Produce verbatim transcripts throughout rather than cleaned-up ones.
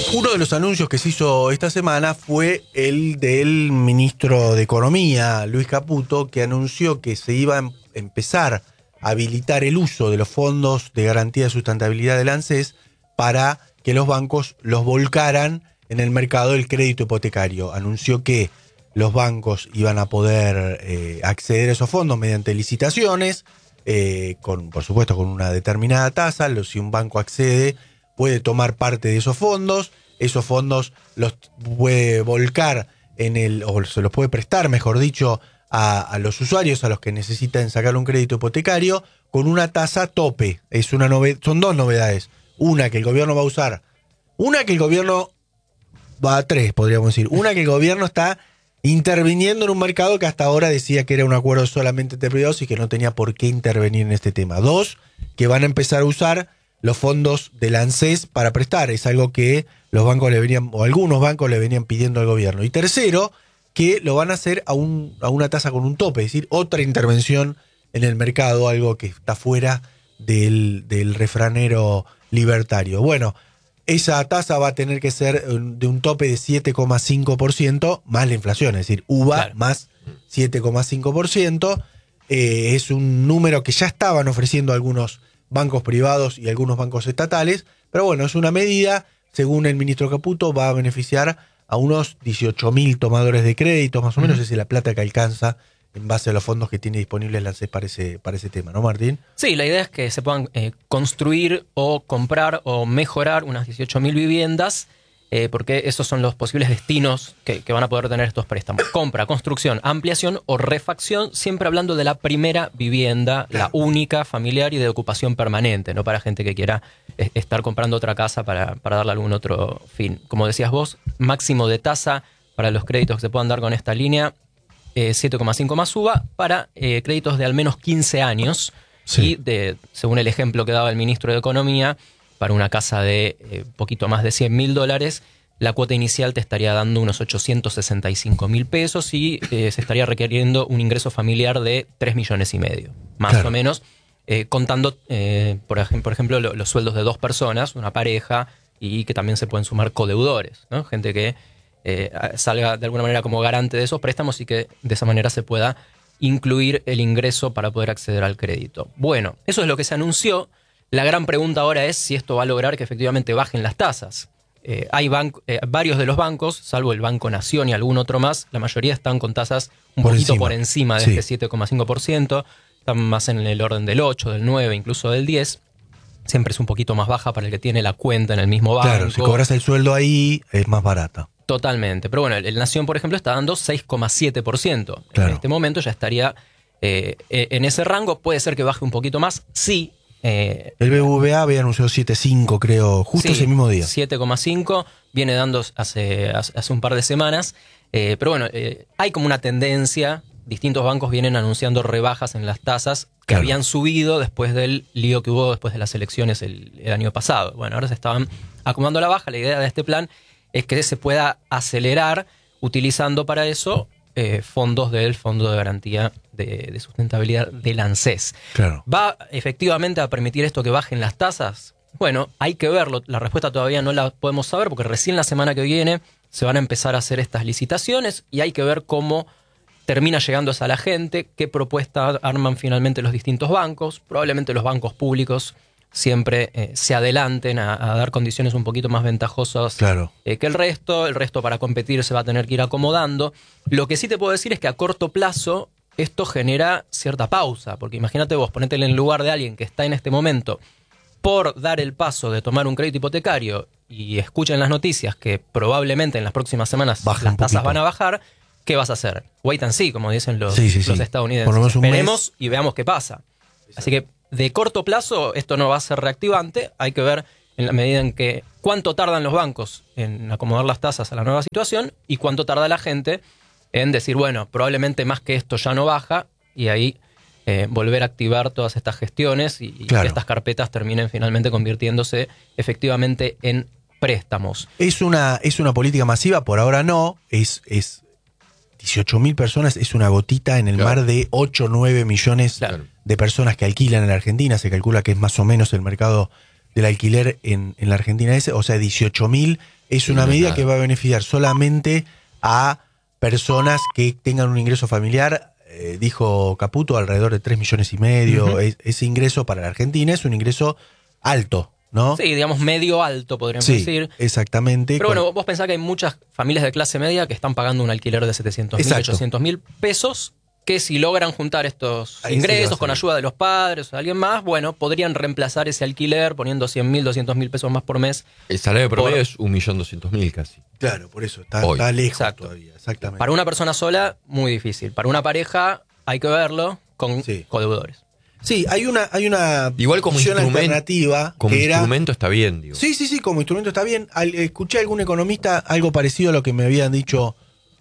Uno de los anuncios que se hizo esta semana fue el del ministro de Economía, Luis Caputo, que anunció que se iba a empezar a habilitar el uso de los fondos de garantía de sustentabilidad del ANSES para que los bancos los volcaran en el mercado del crédito hipotecario. Anunció que los bancos iban a poder eh, acceder a esos fondos mediante licitaciones, eh, con, por supuesto con una determinada tasa. Si un banco accede, puede tomar parte de esos fondos, esos fondos los puede volcar en el, o se los puede prestar, mejor dicho, a, a los usuarios, a los que necesitan sacar un crédito hipotecario, con una tasa tope. Es una noved- son dos novedades. Una que el gobierno va a usar, una que el gobierno va a tres, podríamos decir. Una que el gobierno está interviniendo en un mercado que hasta ahora decía que era un acuerdo solamente entre privados y que no tenía por qué intervenir en este tema. Dos, que van a empezar a usar los fondos del ANSES para prestar. Es algo que los bancos le venían, o algunos bancos le venían pidiendo al gobierno. Y tercero, que lo van a hacer a, un, a una tasa con un tope, es decir, otra intervención en el mercado, algo que está fuera del, del refranero libertario. Bueno, esa tasa va a tener que ser de un tope de siete coma cinco por ciento más la inflación, es decir, U V A claro. más siete coma cinco por ciento. Eh, es un número que ya estaban ofreciendo algunos bancos privados y algunos bancos estatales, pero bueno, es una medida, según el ministro Caputo, va a beneficiar a unos dieciocho mil tomadores de crédito, más o menos, uh-huh. Es la plata que alcanza en base a los fondos que tiene disponibles la ANSES para ese, para ese tema, ¿no, Martín? Sí, la idea es que se puedan eh, construir o comprar o mejorar unas dieciocho mil viviendas, eh, porque esos son los posibles destinos que, que van a poder tener estos préstamos. Compra, construcción, ampliación o refacción, siempre hablando de la primera vivienda, claro. La única, familiar y de ocupación permanente, no para gente que quiera eh, estar comprando otra casa para, para darle algún otro fin. Como decías vos, máximo de tasa para los créditos que se puedan dar con esta línea, eh, siete coma cinco más U V A, para eh, créditos de al menos quince años, sí. Y de, según el ejemplo que daba el ministro de Economía, para una casa de eh, poquito más de cien mil dólares, la cuota inicial te estaría dando unos ochocientos sesenta y cinco mil pesos y eh, se estaría requiriendo un ingreso familiar de tres millones y medio, más claro. o menos, eh, contando, eh, por, ej- por ejemplo, lo, los sueldos de dos personas, una pareja, y que también se pueden sumar codeudores, ¿no? Gente que eh, salga de alguna manera como garante de esos préstamos y que de esa manera se pueda incluir el ingreso para poder acceder al crédito. Bueno, eso es lo que se anunció. La gran pregunta ahora es si esto va a lograr que efectivamente bajen las tasas. Eh, hay banco, eh, varios de los bancos, salvo el Banco Nación y algún otro más, la mayoría están con tasas un por poquito encima. por encima de sí. este siete coma cinco por ciento, están más en el orden del ocho, del nueve, incluso del diez. Siempre es un poquito más baja para el que tiene la cuenta en el mismo banco. Claro, si cobras el sueldo ahí es más barata. Totalmente, pero bueno, el, el Nación, por ejemplo, está dando seis coma siete por ciento. Claro. En este momento ya estaría eh, en ese rango, puede ser que baje un poquito más, sí. Eh, el B B V A había anunciado siete coma cinco, creo, justo sí, ese mismo día. siete coma cinco, viene dando hace, hace un par de semanas. Eh, pero bueno, eh, hay como una tendencia, distintos bancos vienen anunciando rebajas en las tasas que claro. habían subido después del lío que hubo después de las elecciones el, el año pasado. Bueno, ahora se estaban acomodando a la baja. La idea de este plan es que se pueda acelerar utilizando para eso Eh, fondos del Fondo de Garantía de, de Sustentabilidad del ANSES. Claro. ¿Va efectivamente a permitir esto que bajen las tasas? Bueno, hay que verlo. La respuesta todavía no la podemos saber porque recién la semana que viene se van a empezar a hacer estas licitaciones y hay que ver cómo termina llegando a la gente, qué propuesta arman finalmente los distintos bancos. Probablemente los bancos públicos siempre eh, se adelanten a, a dar condiciones un poquito más ventajosas claro. eh, que el resto. El resto para competir se va a tener que ir acomodando. Lo que sí te puedo decir es que a corto plazo esto genera cierta pausa, porque imagínate vos, ponete en lugar de alguien que está en este momento por dar el paso de tomar un crédito hipotecario y escuchen las noticias que probablemente en las próximas semanas Baja las tasas van a bajar. ¿Qué vas a hacer? Wait and see, como dicen los, sí, sí, los sí. estadounidenses. Por lo menos un Esperemos mes. Y veamos qué pasa. Así que de corto plazo esto no va a ser reactivante. Hay que ver en la medida en que cuánto tardan los bancos en acomodar las tasas a la nueva situación y cuánto tarda la gente en decir, bueno, probablemente más que esto ya no baja, y ahí eh, volver a activar todas estas gestiones y, y claro. que estas carpetas terminen finalmente convirtiéndose efectivamente en préstamos. ¿Es una, es una política masiva? Por ahora no. Es, es dieciocho mil personas, es una gotita en el claro. mar de ocho o nueve millones claro. de personas que alquilan en la Argentina. Se calcula que es más o menos el mercado del alquiler en, en la Argentina ese. O sea, dieciocho mil es una no es medida nada. que va a beneficiar solamente a personas que tengan un ingreso familiar, eh, dijo Caputo, alrededor de tres millones y medio. Uh-huh. Es- ese ingreso para la Argentina es un ingreso alto, ¿no? Sí, digamos medio alto, podríamos Sí, decir. exactamente. Pero Con- bueno, vos pensás que hay muchas familias de clase media que están pagando un alquiler de setecientos mil, Exacto. ochocientos mil pesos, que si logran juntar estos Ahí sí le va a ingresos con salir. ayuda de los padres o de alguien más, bueno, podrían reemplazar ese alquiler poniendo cien mil, doscientos mil pesos más por mes. El salario promedio Por- es un millón doscientos mil casi. Claro, por eso, está, Hoy. está lejos Exacto. todavía, exactamente. Para una persona sola, muy difícil. Para una pareja, hay que verlo con Sí. codeudores. Sí, hay una, hay una Igual como opción instrumen- alternativa Como que era. instrumento está bien, digo. Sí, sí, sí, como instrumento está bien. Al- escuché a algún economista algo parecido a lo que me habían dicho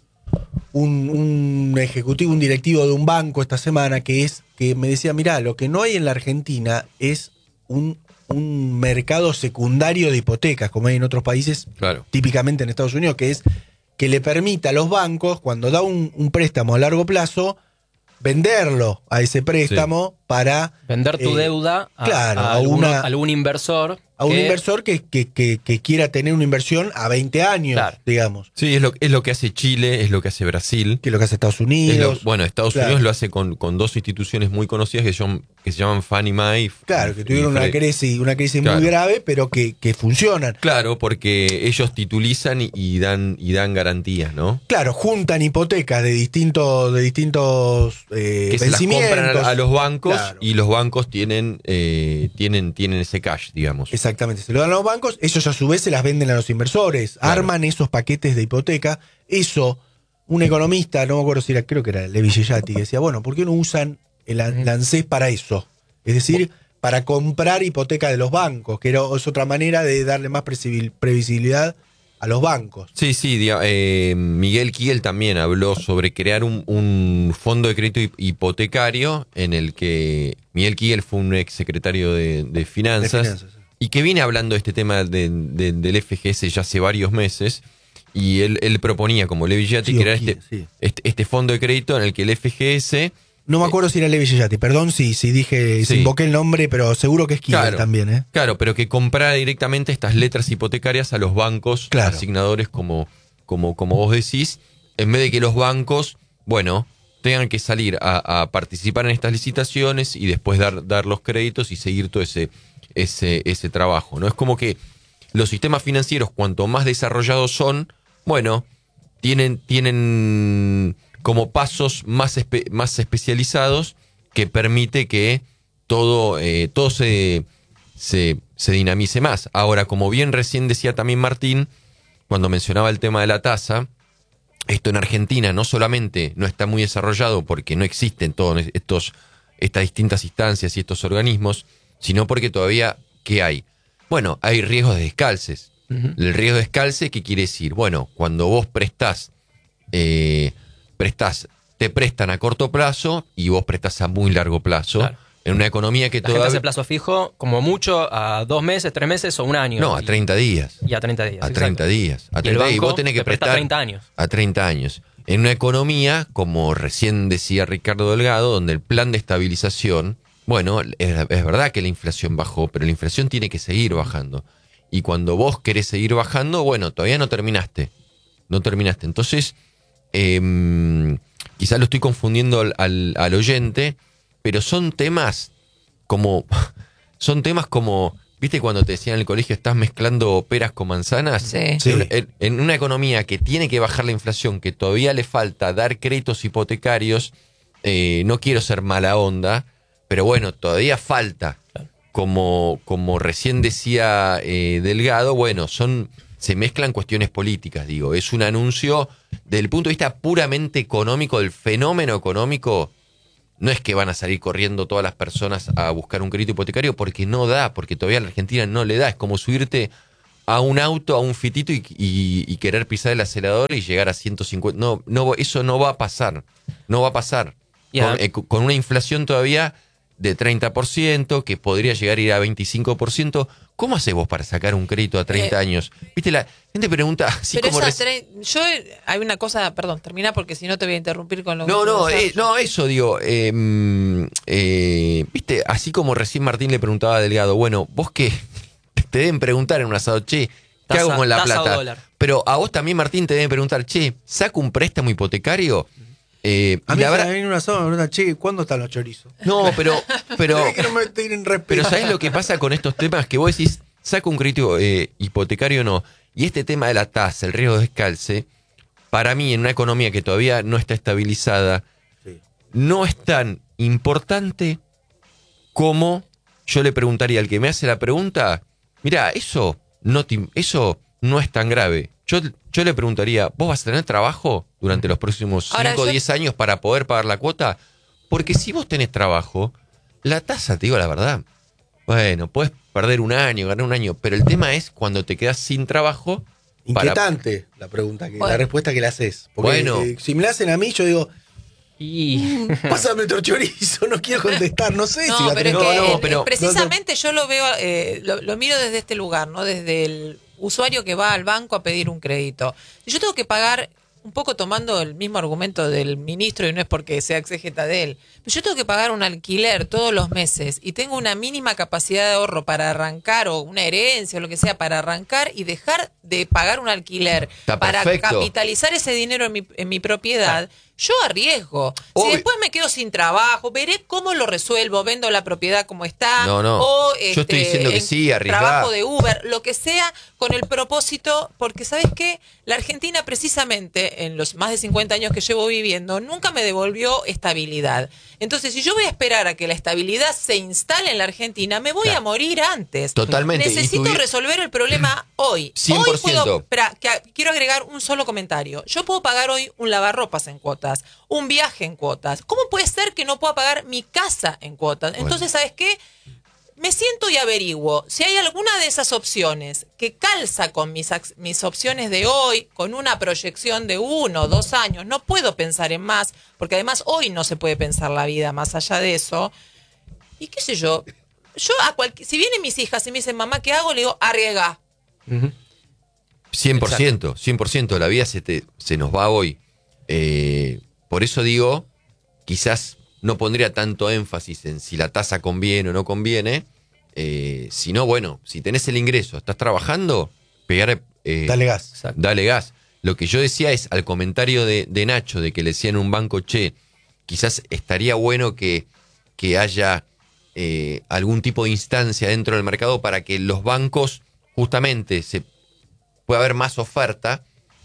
un, un ejecutivo, un directivo de un banco esta semana, que es que me decía, mirá, lo que no hay en la Argentina es un, un mercado secundario de hipotecas, como hay en otros países, Claro. típicamente en Estados Unidos, que es que le permita a los bancos, cuando da un, un préstamo a largo plazo, venderlo a ese préstamo para Vender tu eh, deuda a, claro, a a alguno- una- a algún inversor. a un que- inversor que, que, que, que quiera tener una inversión a veinte años, Claro. digamos, Sí, es lo, es lo que hace Chile, es lo que hace Brasil. que es lo que hace Estados Es lo- Unidos. bueno, Estados Claro. Unidos lo hace con, con dos instituciones muy conocidas que, son, que se llaman Fannie Mae. y- Claro, que y tuvieron una Freddie. crisis, una crisis Claro. muy grave, pero que, que funcionan. Claro, porque ellos titulizan y, y dan, y dan garantías, ¿no? Claro, juntan hipotecas de distintos, de distintos eh, Que se las vencimientos. compran a, a los bancos Claro. y los bancos tienen, eh, tienen, tienen ese cash, digamos. Exactamente, se lo dan a los bancos, ellos a su vez se las venden a los inversores, Claro. arman esos paquetes de hipoteca. Eso, un economista, no me acuerdo si era, creo que era Levi Yeyati, que decía, bueno, ¿por qué no usan el an- el ANSES para eso? Es decir, para comprar hipoteca de los bancos, que era, es otra manera de darle más previsibil- previsibilidad a los bancos. Sí, sí, dia- eh, Miguel Kiel también habló sobre crear un, un fondo de crédito hip- hipotecario en el que Miguel Kiel fue un ex secretario de, de finanzas, De finanzas, sí. y que viene hablando de este tema de- de- del F G S ya hace varios meses, y él, él proponía, como Levi Yati, Sí, crear o Kiel, este, sí. este, este fondo de crédito en el que el F G S... No me acuerdo si era Levi Yeyati, perdón si, si dije, si Sí. invoqué el nombre, pero seguro que es Kiel Claro. también, ¿eh? Claro, pero que comprara directamente estas letras hipotecarias a los bancos Claro. asignadores, como, como, como vos decís, en vez de que los bancos, bueno, tengan que salir a, a participar en estas licitaciones y después dar, dar los créditos y seguir todo ese, ese, ese trabajo, ¿no? Es como que los sistemas financieros, cuanto más desarrollados son, bueno, tienen, tienen como pasos más, espe- más especializados que permite que todo, eh, todo se, se, se dinamice más. Ahora, como bien recién decía también Martín, cuando mencionaba el tema de la tasa, esto en Argentina no solamente no está muy desarrollado porque no existen todos estos, estas distintas instancias y estos organismos, sino porque todavía, ¿qué hay? Bueno, hay riesgos de descalces. Ujú. El riesgo de descalce, ¿qué quiere decir? Bueno, cuando vos prestás, eh, prestás, te prestan a corto plazo y vos prestás a muy largo plazo, Claro. en una economía que La gente todavía... hace plazo fijo, como mucho, a dos meses, tres meses o un año. No, a treinta días. Y a treinta días. A exacto. treinta días. A Y el treinta días. Y banco vos tenés que te presta prestar treinta años. a treinta años. En una economía, como recién decía Ricardo Delgado, donde el plan de estabilización, bueno, es, es verdad que la inflación bajó, pero la inflación tiene que seguir bajando. Y cuando vos querés seguir bajando, bueno, todavía no terminaste. No terminaste. Entonces, eh, quizás lo estoy confundiendo al, al, al oyente, pero son temas como... Son temas como... ¿Viste cuando te decían en el colegio estás mezclando peras con manzanas? Sí. Sí. En, en- en una economía que tiene que bajar la inflación, que todavía le falta dar créditos hipotecarios, eh, no quiero ser mala onda, pero bueno, todavía falta. Como, como recién decía eh, Delgado, bueno, son se mezclan cuestiones políticas, digo. Es un anuncio desde el punto de vista puramente económico, del fenómeno económico. No es que van a salir corriendo todas las personas a buscar un crédito hipotecario porque no da, porque todavía a la Argentina no le da. Es como subirte a un auto, a un fitito y, y- y querer pisar el acelerador y llegar a ciento cincuenta. No, no, eso no va a pasar. No va a pasar. Y Con, a- eh, con una inflación todavía de treinta por ciento, que podría llegar a ir a veinticinco por ciento. ¿Cómo haces vos para sacar un crédito a treinta Eh, años? Viste, la gente pregunta así Pero como... esa reci- tre- yo hay una cosa, perdón, termina porque si no te voy a interrumpir con lo que No, tú no, vas a- eh, no, eso digo. eh, mm, eh, Viste, así como recién Martín le preguntaba a Delgado, bueno, vos qué te deben preguntar en un asado, che, ¿Qué Tasa- hago con la tasa o plata? dólar. Pero a vos también, Martín, te deben preguntar, che, ¿saco un préstamo hipotecario? Eh, A y mí la se verdad- me viene una sola, me preguntan, che, ¿cuándo están los chorizos? no, pero, pero, que no me tienen respeto. pero ¿sabés lo que pasa con estos temas? Que vos decís, saco un crédito eh, hipotecario o no. Y este tema de la tasa, el riesgo de descalce, para mí, en una economía que todavía no está estabilizada, Sí. no es tan importante como yo le preguntaría al que me hace la pregunta, mira, eso no, te- eso no es tan grave. Yo, yo le preguntaría, ¿vos vas a tener trabajo durante los próximos Ahora, cinco o yo- diez años para poder pagar la cuota? Porque si vos tenés trabajo, la tasa, te digo la verdad, bueno, puedes perder un año, ganar un año, pero el tema es cuando te quedas sin trabajo. para- Inquietante la pregunta, que, Bueno. la respuesta que le haces. Porque Bueno. eh, si me la hacen a mí, yo digo, Y pásame otro chorizo, no quiero contestar, no sé si No, va a pero es tener- que No, no, eh, pero- precisamente yo lo veo, eh, lo, lo miro desde este lugar, ¿no? Desde el usuario que va al banco a pedir un crédito. Si yo tengo que pagar, un poco tomando el mismo argumento del ministro, y no es porque sea exégeta de él, pero yo tengo que pagar un alquiler todos los meses y tengo una mínima capacidad de ahorro para arrancar, o una herencia o lo que sea, para arrancar y dejar de pagar un alquiler Está para perfecto. capitalizar ese dinero en mi, en mi propiedad. Yo arriesgo. Obvio. Si después me quedo sin trabajo, veré cómo lo resuelvo, vendo la propiedad como está. No, no. O, Yo este, estoy diciendo que en sí, arriesgá. trabajo de Uber, lo que sea, con el propósito, porque ¿sabes qué? La Argentina precisamente, en los más de cincuenta años que llevo viviendo, nunca me devolvió estabilidad. Entonces, si yo voy a esperar a que la estabilidad se instale en la Argentina, me voy Claro. a morir antes. Totalmente. Necesito Y tuvi- resolver el problema hoy. cien por ciento. Hoy puedo, espera, que a- quiero agregar un solo comentario. Yo puedo pagar hoy un lavarropas en cuotas, un viaje en cuotas. ¿Cómo puede ser que no pueda pagar mi casa en cuotas? Entonces, ¿sabes qué? Me siento y averiguo si hay alguna de esas opciones que calza con mis, ac- mis opciones de hoy, con una proyección de uno o dos años. No puedo pensar en más, porque además hoy no se puede pensar la vida más allá de eso. Y qué sé yo, yo a cualqui- si vienen mis hijas y me dicen, mamá, ¿qué hago? Le digo, arriesga. Ujú. cien por ciento, cien por ciento, la vida se, te, se nos va hoy. Eh, por eso digo, quizás no pondría tanto énfasis en si la tasa conviene o no conviene, eh, sino, bueno, si tenés el ingreso, estás trabajando, pegar, eh, Dale gas. Exacto. dale gas. Lo que yo decía es, al comentario de, de Nacho, de que le decían en un banco, che, quizás estaría bueno que, que haya eh, algún tipo de instancia dentro del mercado para que los bancos justamente se pueda haber más oferta.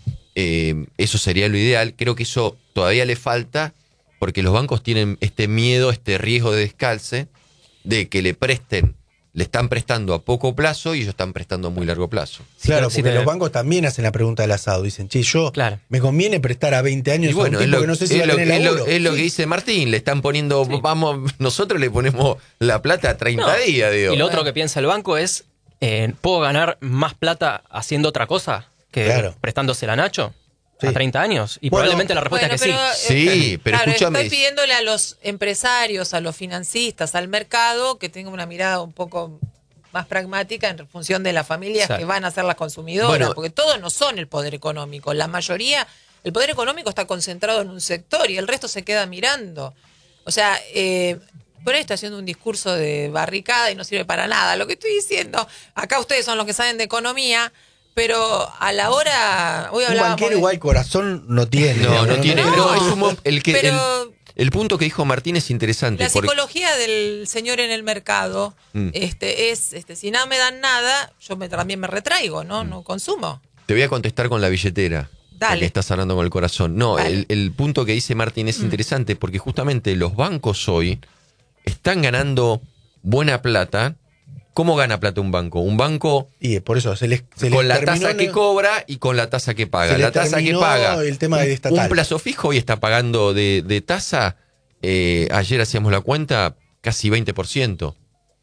Eh, eso sería lo ideal. Creo que eso todavía le falta porque los bancos tienen este miedo, este riesgo de descalce de que le presten, le están prestando a poco plazo y ellos están prestando a muy largo plazo. Sí, Claro, sí, porque te- los bancos también hacen la pregunta del asado. Dicen, che, yo Claro. me conviene prestar a veinte años Y bueno, a un es tipo lo, que no sé si es va a lo- tener es lo- laburo. es lo Sí. que dice Martín, le están poniendo, Sí. vamos, nosotros le ponemos la plata a treinta No. días, digo. Y lo otro que piensa el banco es, eh, ¿puedo ganar más plata haciendo otra cosa que Claro. prestándosela a Nacho? Sí. A treinta años. Y Bueno, probablemente la respuesta Bueno, es que pero, sí. eh, Sí, pero claro, escúchame. estoy pidiéndole a los empresarios, a los financistas, al mercado, que tengan una mirada un poco más pragmática en función de las familias Exacto. que van a ser las consumidoras, Bueno. porque todos no son el poder económico. La mayoría, el poder económico está concentrado en un sector y el resto se queda mirando. O sea, eh, por ahí está haciendo un discurso de barricada y no sirve para nada. Lo que estoy diciendo, acá ustedes son los que saben de economía, pero a la hora... Hoy Un hablábamos banquero de- igual corazón no tiene. No, no tiene. No. No, es un mo- el, que, Pero- el, el punto que dijo Martín es interesante. La porque- psicología del señor en el mercado Mm. este, es, este, si no me dan nada, yo me, también me retraigo, ¿no? No consumo. Te voy a contestar con la billetera. Dale. ya que estás hablando con el corazón. No, Dale. el, el punto que dice Martín es Mm. interesante porque justamente los bancos hoy están ganando buena plata. ¿Cómo gana plata un banco? Un banco Y por eso se les, se les con la terminó tasa que ne- cobra y con la tasa que paga. Se le La tasa que terminó paga. el tema un, de estatal. un plazo fijo hoy está pagando de, de tasa, eh, ayer hacíamos la cuenta, casi veinte por ciento.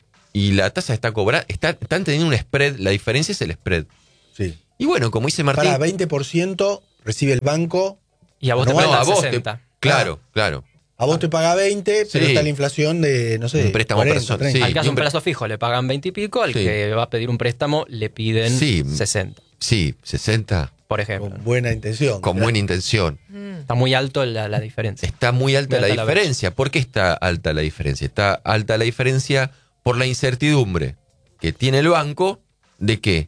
Y la tasa está cobrada, está, están teniendo un spread, la diferencia es el spread. Sí. Y bueno, como dice Martín... Para veinte por ciento recibe el banco, Y a vos No, te no, prestan a vos te- sesenta. claro, claro. a vos te paga veinte, pero Sí. está la inflación de, no sé, Un préstamo cuarenta, personal, treinta. sí. Al que hace y un un pre- plazo fijo le pagan veinte y pico, al Sí. que va a pedir un préstamo le piden Sí. sesenta, Sí, sesenta, por ejemplo. Con buena intención. con buena intención. Mm. Está muy alto la, la diferencia. Está muy alta Muy la alta la diferencia. ¿Por qué está alta la diferencia? Está alta la diferencia por la incertidumbre que tiene el banco de que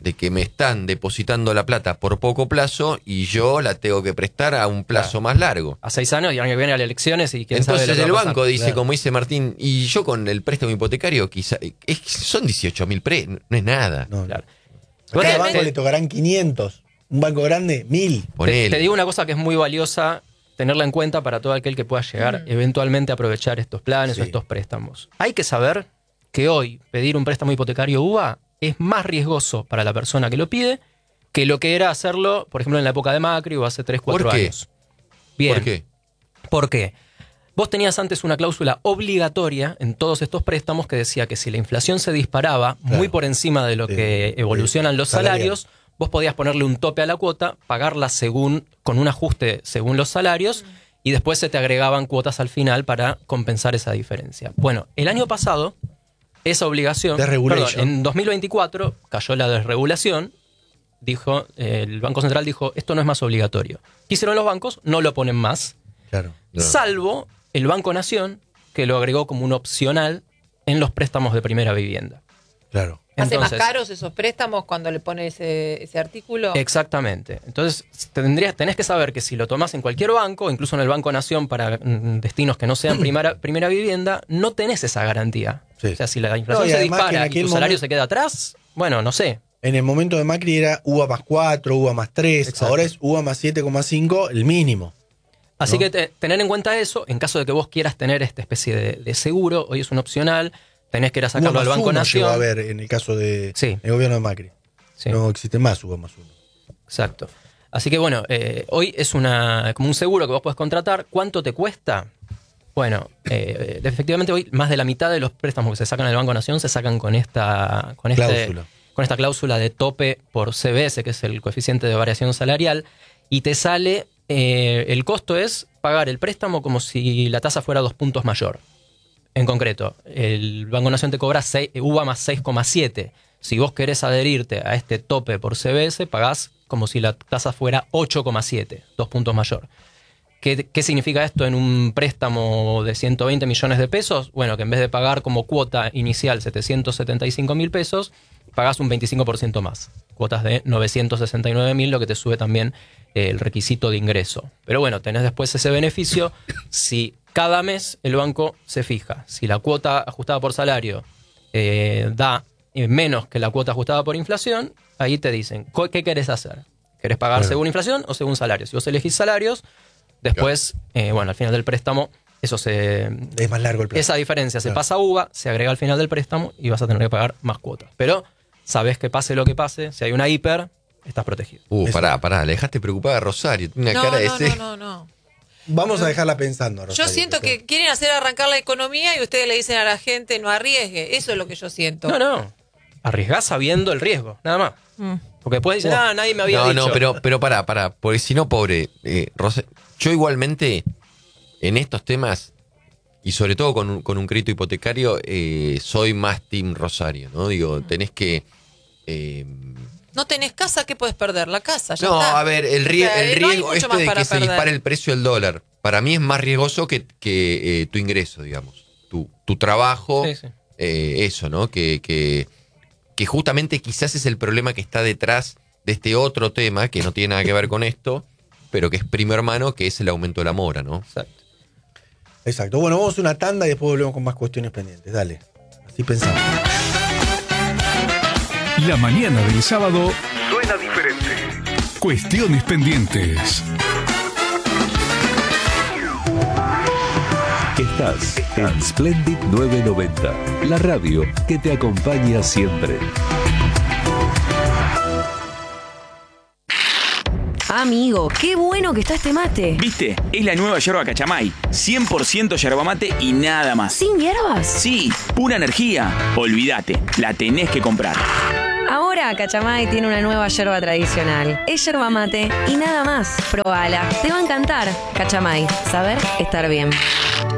de que me están depositando la plata por poco plazo y yo la tengo que prestar a un plazo Claro. más largo. A seis años y el año que viene a las elecciones y quién sabe Entonces lo que el va a pasar. banco dice, Claro. como dice Martín, y yo con el préstamo hipotecario quizá es que son dieciocho mil pre, no es nada. No, Claro. A cada Bueno, banco te- le tocarán quinientos. Un banco grande, mil. Te, Ponele. te digo una cosa que es muy valiosa tenerla en cuenta para todo aquel que pueda llegar eventualmente a aprovechar estos planes Sí. o estos préstamos. Hay que saber que hoy pedir un préstamo hipotecario U V A es más riesgoso para la persona que lo pide que lo que era hacerlo, por ejemplo, en la época de Macri o hace tres, cuatro ¿Por qué? años. Bien. ¿Por qué? ¿Por qué? Vos tenías antes una cláusula obligatoria en todos estos préstamos que decía que si la inflación se disparaba Claro. muy por encima de lo De- que evolucionan de los salarial. salarios, vos podías ponerle un tope a la cuota, pagarla según con un ajuste según los salarios y después se te agregaban cuotas al final para compensar esa diferencia. Bueno, el año pasado esa obligación, Desregulation. perdón, en dos mil veinticuatro cayó la desregulación, dijo eh, el Banco Central dijo, esto no es más obligatorio. ¿Qué hicieron los bancos? No lo ponen más. Claro. No. Salvo el Banco Nación, que lo agregó como un opcional en los préstamos de primera vivienda. Claro. ¿Hace más Entonces, caros esos préstamos cuando le pone ese, ese artículo? Exactamente. Entonces, tendrías, tenés que saber que si lo tomás en cualquier banco, incluso en el Banco Nación para mm, destinos que no sean primera, primera vivienda, no tenés esa garantía. Sí. O sea, si la inflación No, y se además que en dispara y aquel tu salario momento- se queda atrás, bueno, no sé. En el momento de Macri era U V A más cuatro, U V A más tres, Exacto. ahora es U V A más siete coma cinco, el mínimo. Así ¿no? que te- tener en cuenta eso, en caso de que vos quieras tener esta especie de, de seguro, hoy es un opcional, tenés que ir a U V A sacarlo más al Banco uno Nación. llegó a haber en el caso del Sí. gobierno de Macri. Sí. No existe más U V A más uno. Exacto. Así que bueno, eh, hoy es una como un seguro que vos podés contratar. ¿Cuánto te cuesta? Bueno, eh, efectivamente hoy más de la mitad de los préstamos que se sacan del Banco Nación se sacan con esta, con este- Cláusula. con esta cláusula de tope por C B S, que es el coeficiente de variación salarial, y te sale, eh, el costo es pagar el préstamo como si la tasa fuera dos puntos mayor. En concreto, el Banco Nación te cobra seis, U V A más seis coma siete. Si vos querés adherirte a este tope por C B S, pagás como si la tasa fuera ocho coma siete, dos puntos mayor. ¿Qué, ¿Qué significa esto en un préstamo de ciento veinte millones de pesos? Bueno, que en vez de pagar como cuota inicial setecientos setenta y cinco mil pesos, pagás un veinticinco por ciento más. Cuotas de novecientos sesenta y nueve mil, lo que te sube también eh, el requisito de ingreso. Pero bueno, tenés después ese beneficio si cada mes el banco se fija. Si la cuota ajustada por salario eh, da eh, menos que la cuota ajustada por inflación, ahí te dicen, co- ¿qué querés hacer? ¿Querés pagar Claro. según inflación o según salarios? Si vos elegís salarios, después, eh, bueno, al final del préstamo, eso se, Es más largo el plazo. esa diferencia se Claro. pasa a U V A, se agrega al final del préstamo y vas a tener que pagar más cuotas. Pero sabes que pase lo que pase, si hay una hiper, estás protegido. Uh, Eso. pará, pará, le dejaste preocupada a Rosario. Tiene una No, cara de no, ese. no, no, no. Vamos a dejarla pensando, Yo Rosario, siento porque- que quieren hacer arrancar la economía y ustedes le dicen a la gente no arriesgue. Eso es lo que yo siento. No, no. Arriesgás sabiendo el riesgo, nada más. Mm. Porque después dicen, ah, nadie me había No, dicho. no, pero, pero pará, pará. Porque si no, pobre. eh, Rosa- yo igualmente, en estos temas, y sobre todo con un, con un crédito hipotecario, eh, soy más Team Rosario, ¿no? Digo, tenés que. eh, No tenés casa, ¿qué puedes perder? La casa, ya no, está. a ver, el, O rie- sea, el no hay riesgo, mucho esto más de para que se perder. dispare el precio del dólar, para mí es más riesgoso que, que eh, tu ingreso, digamos. Tu, tu trabajo, Sí, sí. eh, eso, ¿no? Que, que, que justamente quizás es el problema que está detrás de este otro tema, que no tiene nada que ver con esto, pero que es primo hermano, que es el aumento de la mora, ¿no? Exacto. Exacto. Bueno, vamos a una tanda y después volvemos con más cuestiones pendientes. Dale. Así pensamos. La mañana del sábado, Suena diferente. cuestiones pendientes. Estás en Splendid novecientos noventa, la radio que te acompaña siempre. Amigo, qué bueno que está este mate. ¿Viste? Es la nueva yerba Cachamay. cien por ciento yerba mate y nada más. ¿Sin hierbas? Sí, pura energía. Olvídate, la tenés que comprar. Ahora Cachamay tiene una nueva yerba tradicional. Es yerba mate y nada más. Probala, te va a encantar. Cachamay, saber estar bien.